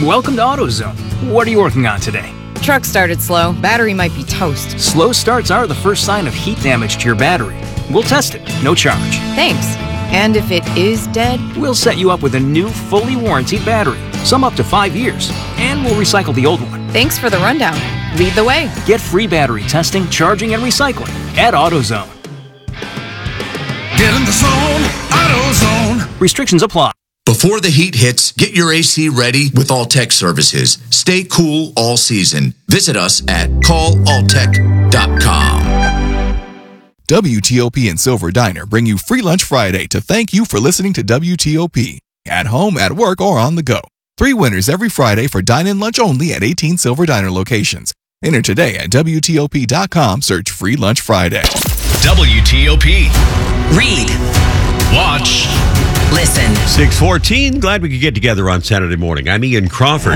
Welcome to AutoZone. What are you working on today? Truck started slow. Battery might be toast. Slow starts are the first sign of heat damage to your battery. We'll test it, no charge. Thanks. And if it is dead? We'll set you up with a new, fully warranted battery, some up to 5 years, and we'll recycle the old one. Thanks for the rundown. Lead the way. Get free battery testing, charging, and recycling at AutoZone. Get in the zone, AutoZone. Restrictions apply. Before the heat hits, get your AC ready with Alltech Services. Stay cool all season. Visit us at callalltech.com. WTOP and Silver Diner bring you Free Lunch Friday to thank you for listening to WTOP. At home, at work, or on the go. 3 winners every Friday for dine-in lunch only at 18 Silver Diner locations. Enter today at WTOP.com. Search Free Lunch Friday. WTOP. Read. Watch. Listen. 6:14. Glad we could get together on Saturday morning. I'm Ian Crawford.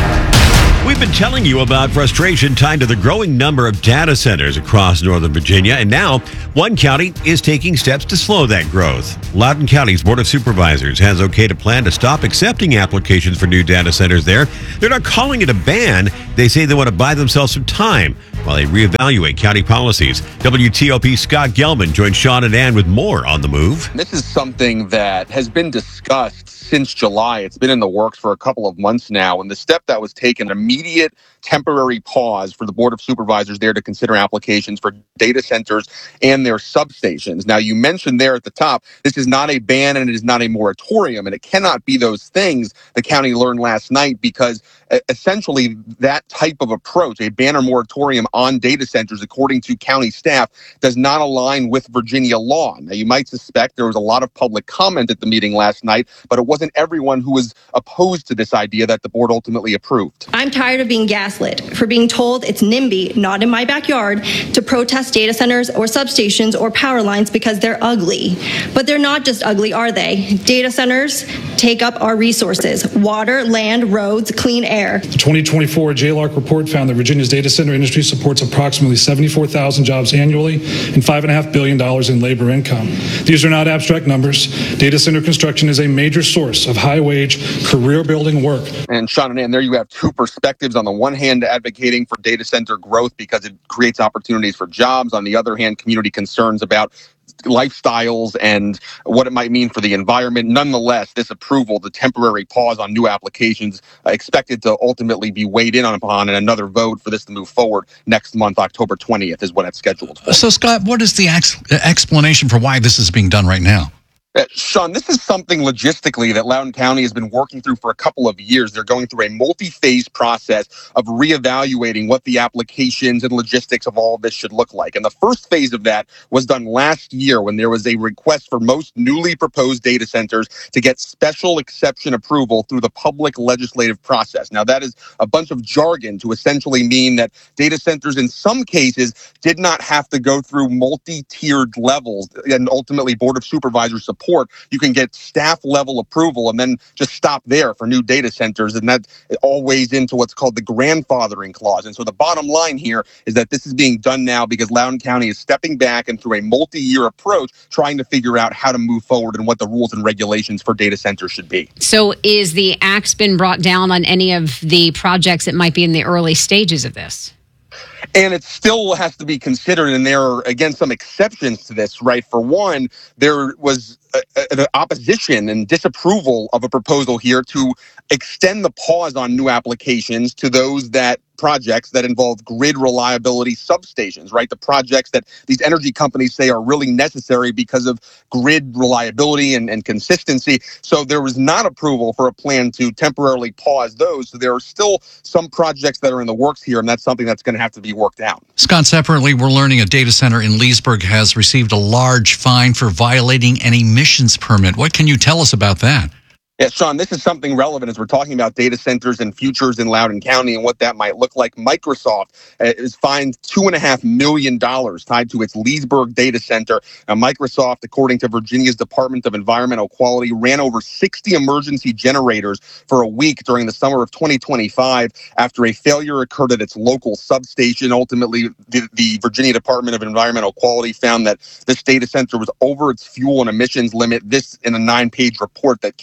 We've been telling you about frustration tied to the growing number of data centers across Northern Virginia, and now one county is taking steps to slow that growth. Loudoun County's Board of Supervisors has okayed a plan to stop accepting applications for new data centers there. They're not calling it a ban. They say they want to buy themselves some time while they reevaluate county policies. WTOP Scott Gelman joins Sean and Ann with more on the move. This is something that has been discussed since July. It's been in the works for a couple of months now, and the step that was taken, an immediate temporary pause for the Board of Supervisors there to consider applications for data centers and their substations. Now, you mentioned there at the top, this is not a ban and it is not a moratorium, and it cannot be those things the county learned last night, because essentially that type of approach, a ban or moratorium on data centers, according to county staff, does not align with Virginia law. Now, you might suspect there was a lot of public comment at the meeting last night, but it wasn't everyone who was opposed to this idea that the board ultimately approved. I'm tired of being gaslit, for being told it's NIMBY, not in my backyard, to protest data centers or substations or power lines because they're ugly. But they're not just ugly, are they? Data centers take up our resources: water, land, roads, clean air. The 2024 JLARC report found that Virginia's data center industry supports approximately 74,000 jobs annually and $5.5 billion in labor income. These are not abstract numbers. Data center construction is a major source of high-wage, career-building work. And Sean and Ann, there you have two perspectives. On the one hand, advocating for data center growth because it creates opportunities for jobs. On the other hand, community concerns about lifestyles and what it might mean for the environment. Nonetheless, this approval, the temporary pause on new applications, expected to ultimately be weighed in upon, and another vote for this to move forward next month, October 20th, is when it's scheduled for. So, Scott, what is the explanation for why this is being done right now? Sean, this is something logistically that Loudoun County has been working through for a couple of years. They're going through a multi-phase process of reevaluating what the applications and logistics of all of this should look like. And the first phase of that was done last year when there was a request for most newly proposed data centers to get special exception approval through the public legislative process. Now, that is a bunch of jargon to essentially mean that data centers in some cases did not have to go through multi-tiered levels and ultimately Board of Supervisors support. You can get staff level approval and then just stop there for new data centers. And that all weighs into what's called the grandfathering clause. And so the bottom line here is that this is being done now because Loudoun County is stepping back and through a multi-year approach, trying to figure out how to move forward and what the rules and regulations for data centers should be. So is the axe been brought down on any of the projects that might be in the early stages of this? And it still has to be considered, and there are, again, some exceptions to this, right? For one, there was an opposition and disapproval of a proposal here to extend the pause on new applications to those projects that involve grid reliability substations, right? The projects that these energy companies say are really necessary because of grid reliability and consistency. So there was not approval for a plan to temporarily pause those. So there are still some projects that are in the works here, and that's something that's going to have to be worked out. Scott, separately, we're learning a data center in Leesburg has received a large fine for violating an emissions permit. What can you tell us about that? Yeah, Sean, this is something relevant as we're talking about data centers and futures in Loudoun County and what that might look like. Microsoft is fined $2.5 million tied to its Leesburg data center. Now, Microsoft, according to Virginia's Department of Environmental Quality, ran over 60 emergency generators for a week during the summer of 2025 after a failure occurred at its local substation. Ultimately, the Virginia Department of Environmental Quality found that this data center was over its fuel and emissions limit. This in a 9-page report that came out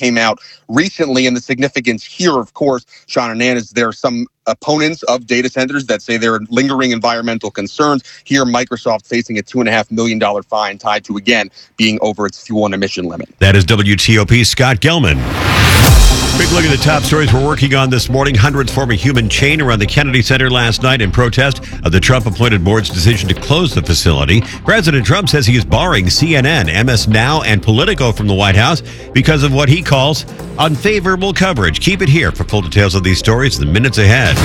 recently. And the significance here, of course, Sean and Ann, is there are some opponents of data centers that say there are lingering environmental concerns. Here, Microsoft facing a $2.5 million fine tied to, again, being over its fuel and emission limit. That is WTOP's Scott Gelman. Quick look at the top stories we're working on this morning. Hundreds form a human chain around the Kennedy Center last night in protest of the Trump-appointed board's decision to close the facility. President Trump says he is barring CNN, MS Now, and Politico from the White House because of what he calls unfavorable coverage. Keep it here for full details of these stories in the minutes ahead.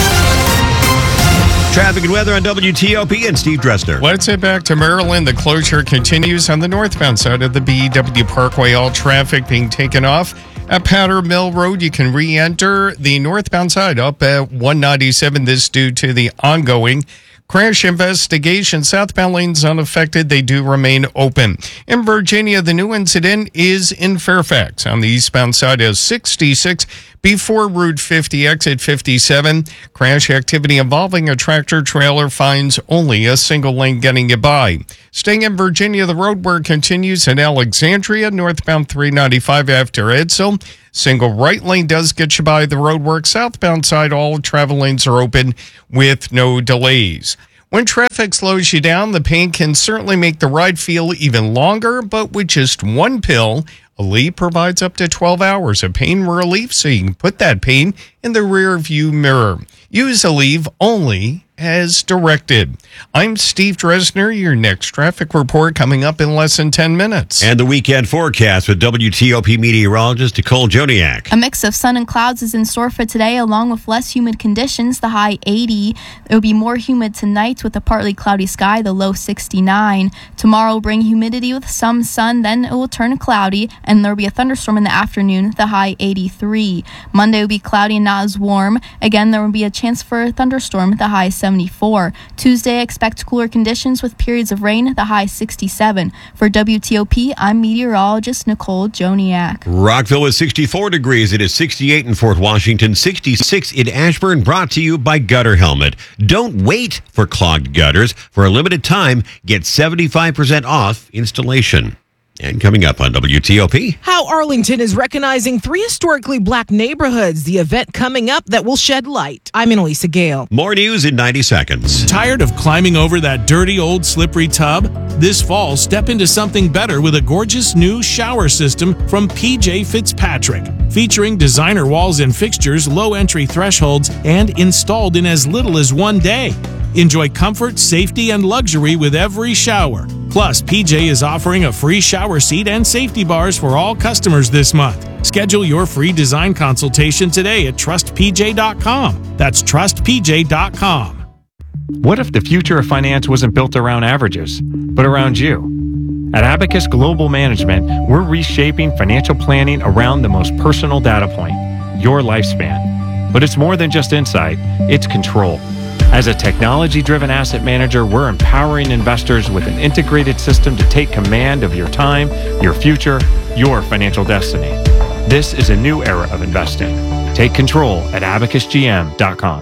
Traffic and weather on WTOP and Steve Dressner. Let's head back to Maryland. The closure continues on the northbound side of the BW Parkway. All traffic being taken off. At Powder Mill Road, you can re-enter the northbound side up at 197. This due to the ongoing crash investigation. Southbound lanes unaffected. They do remain open. In Virginia, the new incident is in Fairfax on the eastbound side of 66 before Route 50, exit 57. Crash activity involving a tractor trailer finds only a single lane getting you by. Staying in Virginia, the road work continues in Alexandria, northbound 395 after Edsel. Single right lane does get you by the road work. Southbound side, all travel lanes are open with no delays. When traffic slows you down, the pain can certainly make the ride feel even longer, but with just one pill, Aleve provides up to 12 hours of pain relief so you can put that pain in the rear view mirror. Use Aleve only as directed. I'm Steve Dressner. Your next traffic report coming up in less than 10 minutes. And the weekend forecast with WTOP meteorologist Nicole Joniak. A mix of sun and clouds is in store for today, along with less humid conditions, the high 80. It will be more humid tonight with a partly cloudy sky, the low 69. Tomorrow will bring humidity with some sun, then it will turn cloudy, and there will be a thunderstorm in the afternoon, the high 83. Monday will be cloudy and not as warm. Again, there will be a chance for a thunderstorm, the high 74. Tuesday, expect cooler conditions with periods of rain, the high 67. For WTOP, I'm meteorologist Nicole Joniak. Rockville is 64 degrees. It is 68 in Fort Washington, 66 in Ashburn, brought to you by Gutter Helmet. Don't wait for clogged gutters. For a limited time, get 75% off installation. And coming up on WTOP. How Arlington is recognizing 3 historically black neighborhoods. The event coming up that will shed light. I'm Annalisa Gale. More news in 90 seconds. Tired of climbing over that dirty old slippery tub? This fall, step into something better with a gorgeous new shower system from PJ Fitzpatrick. Featuring designer walls and fixtures, low entry thresholds, and installed in as little as 1 day. Enjoy comfort, safety, and luxury with every shower. Plus, PJ is offering a free shower seat and safety bars for all customers this month. Schedule your free design consultation today at trustpj.com. That's trustpj.com. What if the future of finance wasn't built around averages, but around you? At Abacus Global Management, we're reshaping financial planning around the most personal data point, your lifespan. But it's more than just insight, it's control. As a technology-driven asset manager, we're empowering investors with an integrated system to take command of your time, your future, your financial destiny. This is a new era of investing. Take control at abacusgm.com.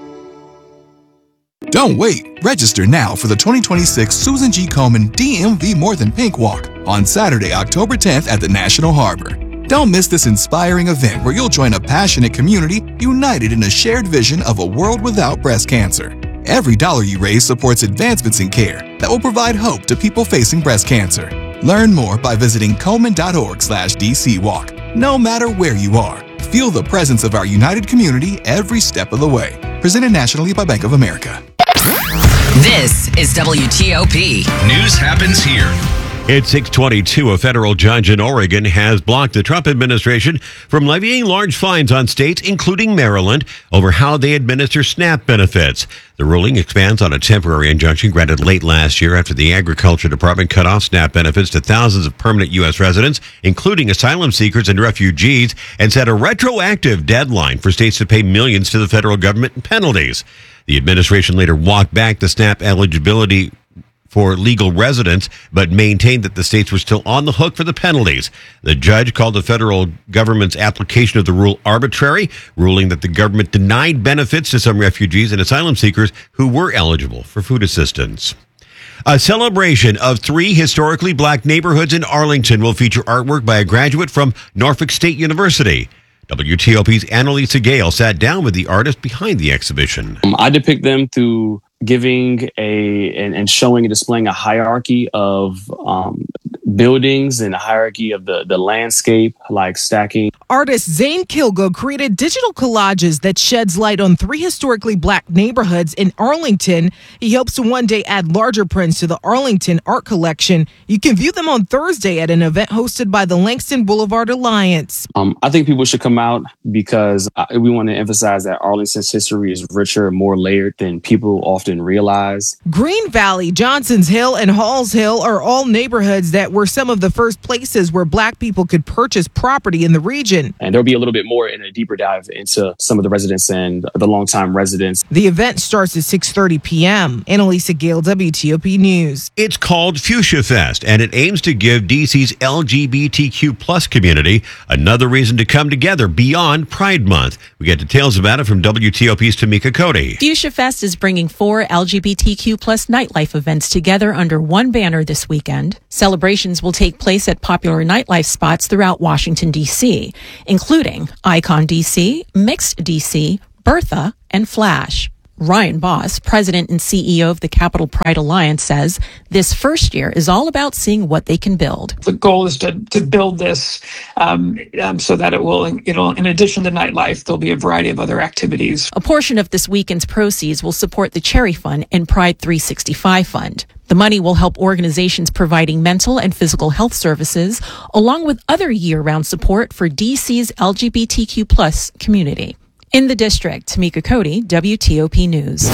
Don't wait. Register now for the 2026 Susan G. Komen DMV More Than Pink Walk on Saturday, October 10th at the National Harbor. Don't miss this inspiring event where you'll join a passionate community united in a shared vision of a world without breast cancer. Every dollar you raise supports advancements in care that will provide hope to people facing breast cancer. Learn more by visiting Komen.org/DCWalk. No matter where you are, feel the presence of our united community every step of the way. Presented nationally by Bank of America. This is WTOP. News happens here. It's 6:22. A federal judge in Oregon has blocked the Trump administration from levying large fines on states, including Maryland, over how they administer SNAP benefits. The ruling expands on a temporary injunction granted late last year after the Agriculture Department cut off SNAP benefits to thousands of permanent U.S. residents, including asylum seekers and refugees, and set a retroactive deadline for states to pay millions to the federal government in penalties. The administration later walked back the SNAP eligibility for legal residents, but maintained that the states were still on the hook for the penalties. The judge called the federal government's application of the rule arbitrary, ruling that the government denied benefits to some refugees and asylum seekers who were eligible for food assistance. A celebration of 3 historically black neighborhoods in Arlington will feature artwork by a graduate from Norfolk State University. WTOP's Annalisa Gale sat down with the artist behind the exhibition. I depict them through giving and showing and displaying a hierarchy of buildings and a hierarchy of the landscape, like stacking. Artist Zane Kilgo created digital collages that sheds light on 3 historically black neighborhoods in Arlington. He hopes to one day add larger prints to the Arlington art collection. You can view them on Thursday at an event hosted by the Langston Boulevard Alliance. I think people should come out because we want to emphasize that Arlington's history is richer and more layered than people often realize. Green Valley, Johnson's Hill, and Halls Hill are all neighborhoods that were some of the first places where black people could purchase property in the region. And there'll be a little bit more in a deeper dive into some of the residents and the longtime residents. The event starts at 6:30 p.m. Annalisa Gale, WTOP News. It's called Fuchsia Fest, and it aims to give DC's LGBTQ plus community another reason to come together beyond Pride Month. We get details about it from WTOP's Tamika Cody. Fuchsia Fest is bringing 4 LGBTQ plus nightlife events together under one banner this weekend. Celebrations will take place at popular nightlife spots throughout Washington, D.C., including Icon DC, Mixed DC, Bertha, and Flash. Ryan Boss, president and CEO of the Capital Pride Alliance, says this first year is all about seeing what they can build. The goal is to build this so that it'll, in addition to nightlife, there'll be a variety of other activities. A portion of this weekend's proceeds will support the Cherry Fund and Pride 365 Fund. The money will help organizations providing mental and physical health services, along with other year-round support for DC's LGBTQ plus community. In the district, Tamika Cody, WTOP News.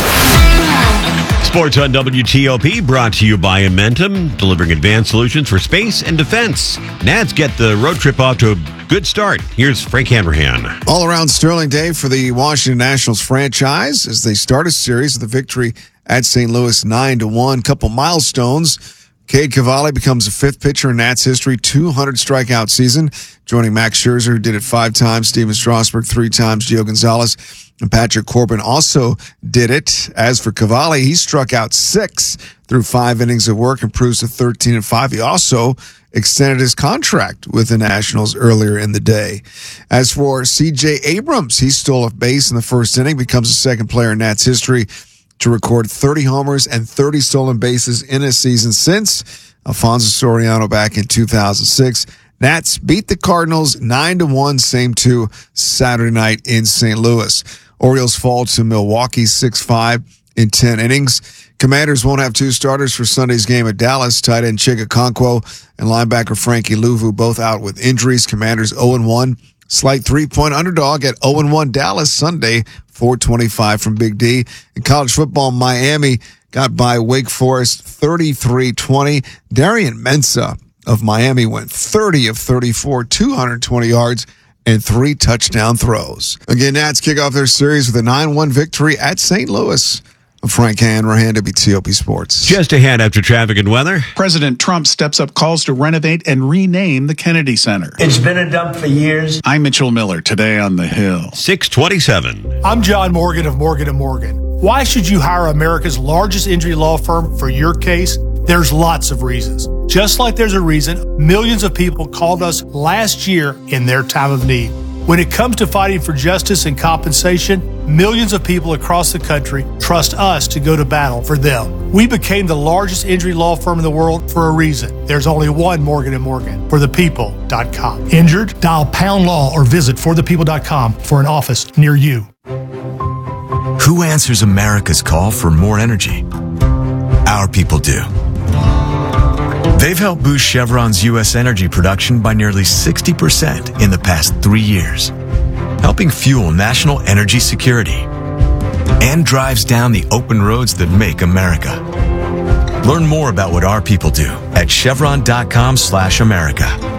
Sports on WTOP brought to you by Amentum, delivering advanced solutions for space and defense. Nats get the road trip off to a good start. Here's Frank Hanrahan. All around sterling day for the Washington Nationals franchise as they start a series of the victory at St. Louis 9-1. Couple milestones. Cade Cavalli becomes the 5th pitcher in Nats history, 200 strikeout season, joining Max Scherzer, who did it 5 times, Steven Strasburg 3 times, Gio Gonzalez, and Patrick Corbin also did it. As for Cavalli, he struck out 6 through 5 innings of work, improves to 13-5. He also extended his contract with the Nationals earlier in the day. As for C.J. Abrams, he stole a base in the first inning, becomes the 2nd player in Nats history to record 30 homers and 30 stolen bases in a season since Alfonso Soriano back in 2006. Nats beat the Cardinals 9-1, same to Saturday night in St. Louis. Orioles fall to Milwaukee 6-5 in 10 innings. Commanders won't have 2 starters for Sunday's game at Dallas. Tight end Chig Okonkwo and linebacker Frankie Louvu both out with injuries. Commanders 0-1. Slight 3-point underdog at 0-1 Dallas Sunday, 425 from Big D. In college football, Miami got by Wake Forest 33-20. Darian Mensah of Miami went 30 of 34, 220 yards, and 3 touchdown throws. Again, Nats kick off their series with a 9-1 victory at St. Louis. Frank Hanrahan, WTOP Sports. Just ahead after traffic and weather. President Trump steps up calls to renovate and rename the Kennedy Center. It's been a dump for years. I'm Mitchell Miller, today on The Hill. 627. I'm John Morgan of Morgan & Morgan. Why should you hire America's largest injury law firm for your case? There's lots of reasons. Just like there's a reason millions of people called us last year in their time of need. When it comes to fighting for justice and compensation, millions of people across the country trust us to go to battle for them. We became the largest injury law firm in the world for a reason. There's only one Morgan & Morgan, forthepeople.com. Injured? Dial pound law or visit forthepeople.com for an office near you. Who answers America's call for more energy? Our people do. They've helped boost Chevron's U.S. energy production by nearly 60% in the past 3 years, helping fuel national energy security and drives down the open roads that make America. Learn more about what our people do at chevron.com/America.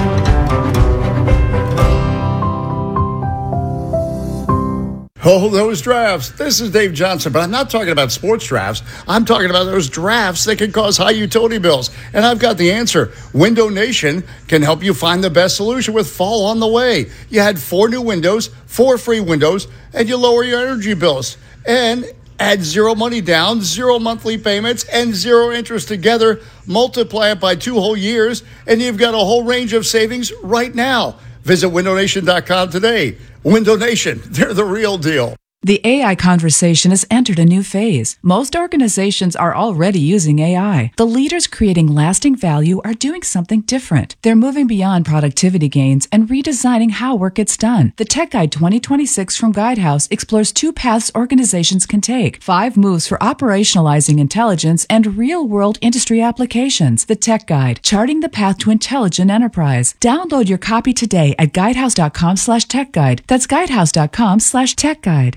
Oh, those drafts. This is Dave Johnson, but I'm not talking about sports drafts. I'm talking about those drafts that can cause high utility bills. And I've got the answer. Window Nation can help you find the best solution with fall on the way. You had 4 new windows, 4 free windows, and you lower your energy bills. And Add zero money down, zero monthly payments, and zero interest together. Multiply it by 2 whole years, and you've got a whole range of savings right now. Visit windownation.com today. Window Nation, they're the real deal. The AI conversation has entered a new phase. Most organizations are already using AI. The leaders creating lasting value are doing something different. They're moving beyond productivity gains and redesigning how work gets done. The Tech Guide 2026 from Guidehouse explores 2 paths organizations can take, 5 moves for operationalizing intelligence and real-world industry applications. The Tech Guide, charting the path to intelligent enterprise. Download your copy today at guidehouse.com/techguide. That's guidehouse.com/techguide.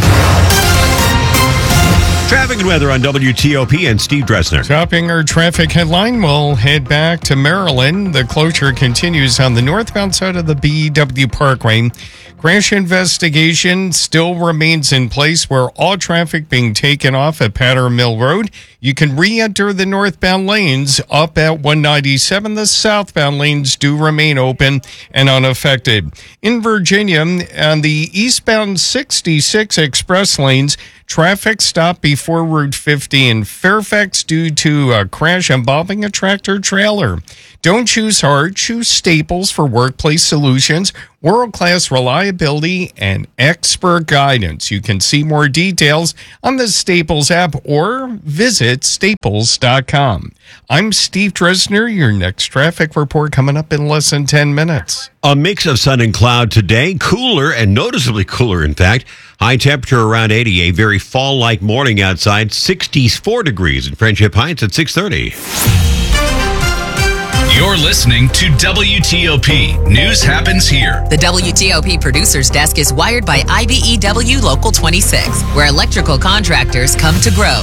Traffic and weather on WTOP and Steve Dressner. Topping our traffic headline, we'll head back to Maryland. The closure continues on the northbound side of the BW Parkway. Crash investigation still remains in place where all traffic being taken off at Powder Mill Road. You can re-enter the northbound lanes up at 197. The southbound lanes do remain open and unaffected. In Virginia, on the eastbound 66 express lanes, traffic stopped before Route 50 in Fairfax due to a crash involving a tractor trailer. Don't choose hard, choose Staples for workplace solutions, world-class reliability, and expert guidance. You can see more details on the Staples app or visit staples.com. I'm Steve Dressner. Your next traffic report coming up in less than 10 minutes. A mix of sun and cloud today, cooler and noticeably cooler, in fact. High temperature around 80, a very fall-like morning outside, 64 degrees in Friendship Heights at 6:30. You're listening to WTOP. News happens here. The WTOP Producers Desk is wired by IBEW Local 26, where electrical contractors come to grow.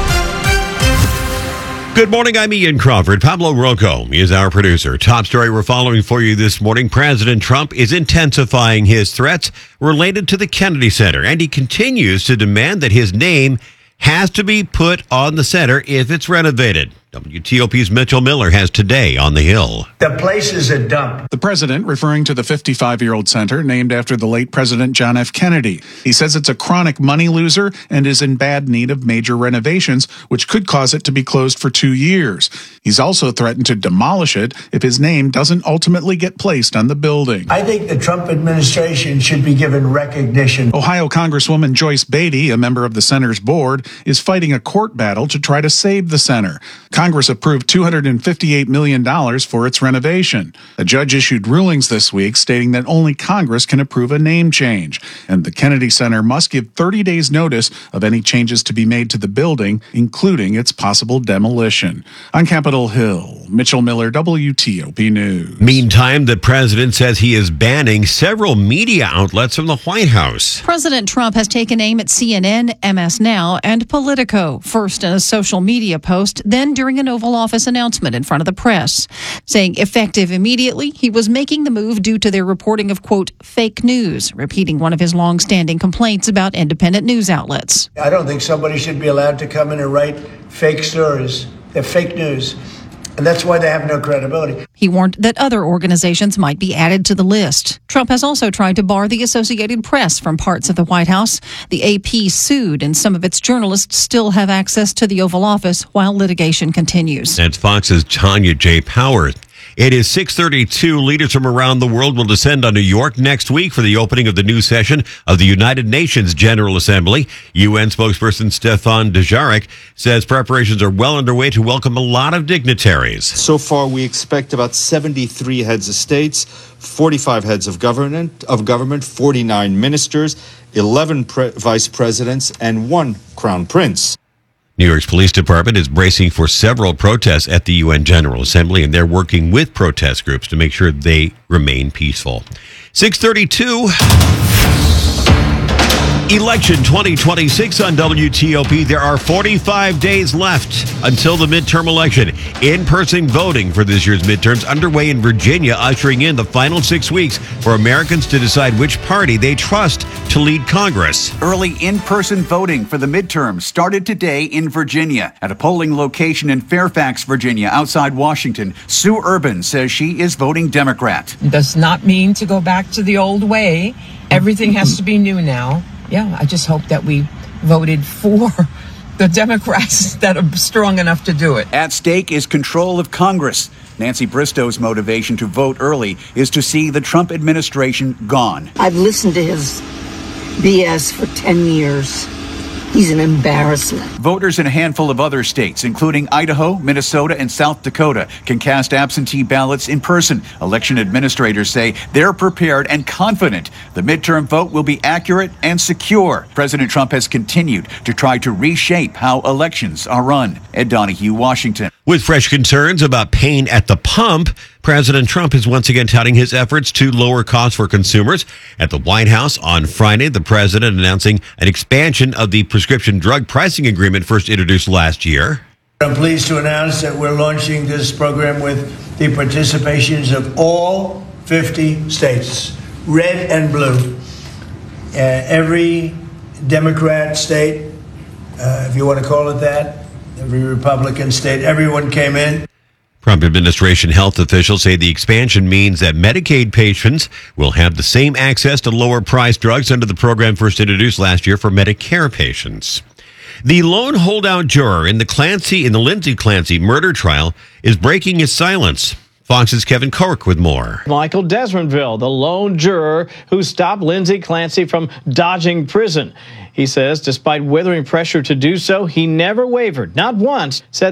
Good morning, I'm Ian Crawford. Pablo Rocco is our producer. Top story we're following for you this morning. President Trump is intensifying his threats related to the Kennedy Center, and he continues to demand that his name has to be put on the center if it's renovated. WTOP's Mitchell Miller has today on the Hill. The place is a dump. The president referring to the 55-year-old center named after the late President John F. Kennedy. He says it's a chronic money loser and is in bad need of major renovations, which could cause it to be closed for 2 years. He's also threatened to demolish it if his name doesn't ultimately get placed on the building. I think the Trump administration should be given recognition. Ohio Congresswoman Joyce Beatty, a member of the center's board, is fighting a court battle to try to save the center. Congress approved $258 million for its renovation. A judge issued rulings this week stating that only Congress can approve a name change, and the Kennedy Center must give 30 days notice of any changes to be made to the building, including its possible demolition. On Capitol Hill, Mitchell Miller, WTOP News. Meantime, the president says he is banning several media outlets from the White House. President Trump has taken aim at CNN, MS Now, and Politico, first in a social media post, then during an Oval Office announcement in front of the press, saying effective immediately, he was making the move due to their reporting of, quote, fake news, repeating one of his long-standing complaints about independent news outlets. I don't think somebody should be allowed to come in and write fake stories. They're fake news. And that's why they have no credibility. He warned that other organizations might be added to the list. Trump has also tried to bar the Associated Press from parts of the White House. The AP sued, and some of its journalists still have access to the Oval Office while litigation continues. That's Fox's Tanya J. Powers. It is 6:32. Leaders from around the world will descend on New York next week for the opening of the new session of the United Nations General Assembly. UN spokesperson Stefan Dujarric says preparations are well underway to welcome a lot of dignitaries. So far, we expect about 73 heads of states, 45 heads of government, 49 ministers, 11 vice presidents, and 1 crown prince. New York's police department is bracing for several protests at the UN General Assembly, and they're working with protest groups to make sure they remain peaceful. 6:32. Election 2026 on WTOP. There are 45 days left until the midterm election. In-person voting for this year's midterms underway in Virginia, ushering in the final 6 weeks for Americans to decide which party they trust to lead Congress. Early in-person voting for the midterms started today in Virginia. At a polling location in Fairfax, Virginia, outside Washington, Sue Urban says she is voting Democrat. It does not mean to go back to the old way. Everything has to be new now. Yeah, I just hope that we voted for the Democrats that are strong enough to do it. At stake is control of Congress. Nancy Bristow's motivation to vote early is to see the Trump administration gone. I've listened to his BS for 10 years. He's an embarrassment. Voters in a handful of other states, including Idaho, Minnesota, and South Dakota, can cast absentee ballots in person. Election administrators say they're prepared and confident the midterm vote will be accurate and secure. President Trump has continued to try to reshape how elections are run. Ed Donahue, Washington. With fresh concerns about pain at the pump, President Trump is once again touting his efforts to lower costs for consumers. At the White House on Friday, the president announcing an expansion of the prescription drug pricing agreement first introduced last year. I'm pleased to announce that we're launching this program with the participations of all 50 states, red and blue. Every Democrat state, if you want to call it that, every Republican state, everyone came in. Trump administration health officials say the expansion means that Medicaid patients will have the same access to lower priced drugs under the program first introduced last year for Medicare patients. The lone holdout juror in the Lindsay Clancy murder trial is breaking his silence. Fox's Kevin Cork with more. Michael Desmondville, the lone juror who stopped Lindsay Clancy from dodging prison. He says despite withering pressure to do so, he never wavered, not once, said